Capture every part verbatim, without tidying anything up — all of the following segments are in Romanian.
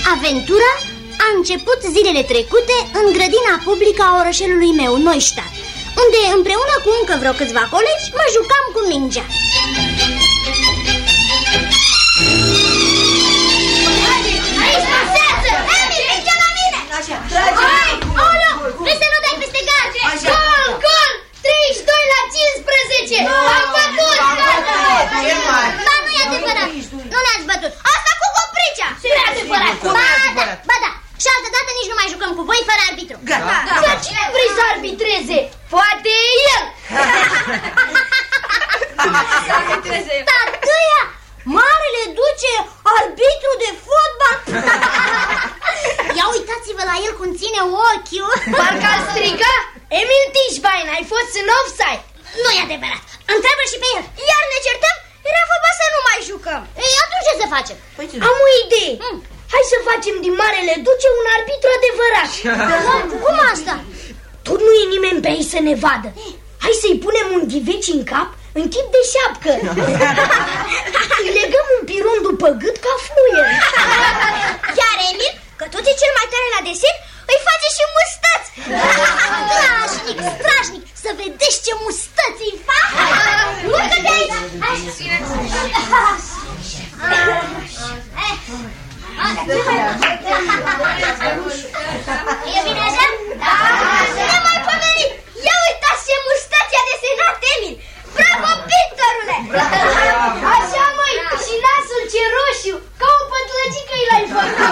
Aventura a început zilele trecute în grădina publică a orășelului meu, Neustadt, unde împreună cu încă vreo câțiva colegi mă jucam cu mingea. Aici pasează! Emi, mingea la mine! Hai! Aoleu! Vrei să nu dai peste gard? Gol, gol! treizeci și doi la cincisprezece! Am bătut! Ba, nu e adevărat! Nu ne-ați bătut! Asta cu copricea! Nu e adevărat! Ba da, ba da! Și altă dată nici nu mai jucăm cu voi fără arbitru. Dar cine vrei să arbitreze? Poate el! Tatăia! Marele duce arbitru de fotbal! Ia uitați-vă la el cum ține ochiul. Parcă-l strica? Emil Tișbain, ai fost în offside. Nu e adevărat. Întreabă și pe el. Iar ne certăm? Era vorba să nu mai jucăm. Ei, atunci ce să facem? Am o idee. Hmm. Hai să facem din Marele Duce un arbitru adevărat. Cum asta? Tot nu e nimeni pe aici să ne vadă. Hai să-i punem un ghiveci în cap în chip de șapcă. Îi legăm un piron după gât ca fluier. Iar Emil, că tot e cel mai tare la desen, îi face și mustăți. Strașnic, strașnic. Să vedeți ce mustăți îi fac. Urcă-te aici. E bine așa? Da! Nemaipomenit! Ia uitați ce mustăți a desenat Emil! Bravo, pictorule! Așa, măi, și nasul ce roșu, ca o pătlăgică i l-ai făcut!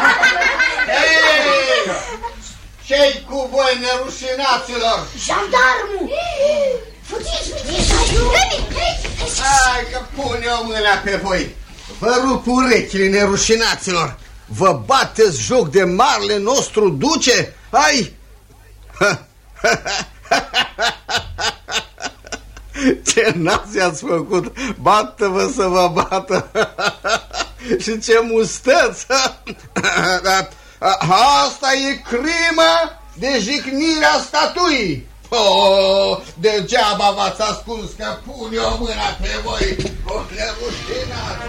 Ce-i cu voi, nerușinaților? Jandarmul! Fugiți, fugiți! Hai că pun eu mâna pe voi! Vă rup urechile, nerușinaților! Vă bateți joc de marele nostru duce? Hai! Ce nați ați făcut! Bată-vă să vă bată! Și ce mustăți! Asta e crimă de jignirea statuii! Oh, degeaba v-ați ascuns că pun eu mâna pe voi! O nerușinați!